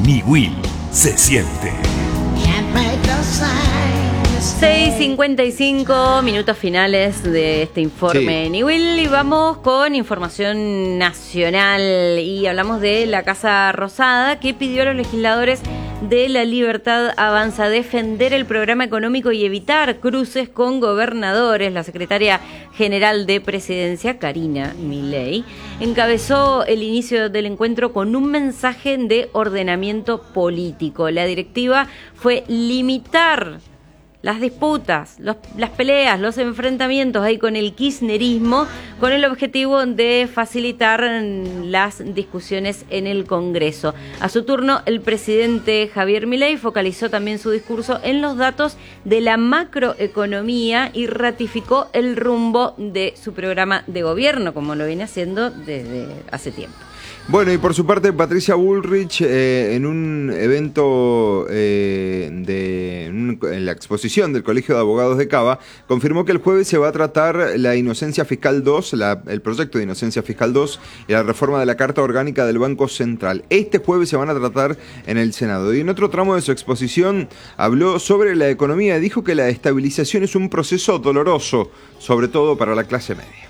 Niwil se siente. 6:55, minutos finales de este informe Niwil, y vamos con información nacional y hablamos de la Casa Rosada, que pidió a los legisladores de La Libertad Avanza defender el programa económico y evitar cruces con gobernadores. La secretaria general de Presidencia, Karina Milei, encabezó el inicio del encuentro con un mensaje de ordenamiento político. La directiva fue limitar las disputas, las peleas, los enfrentamientos ahí con el kirchnerismo, con el objetivo de facilitar las discusiones en el Congreso. A su turno, el presidente Javier Milei focalizó también su discurso en los datos de la macroeconomía y ratificó el rumbo de su programa de gobierno, como lo viene haciendo desde hace tiempo. Bueno, y por su parte, Patricia Bullrich, en un evento en la exposición del Colegio de Abogados de Cava, confirmó que el jueves se va a tratar la Inocencia Fiscal 2, el proyecto de Inocencia Fiscal 2 y la reforma de la Carta Orgánica del Banco Central. Este jueves se van a tratar en el Senado. Y en otro tramo de su exposición habló sobre la economía y dijo que la estabilización es un proceso doloroso, sobre todo para la clase media.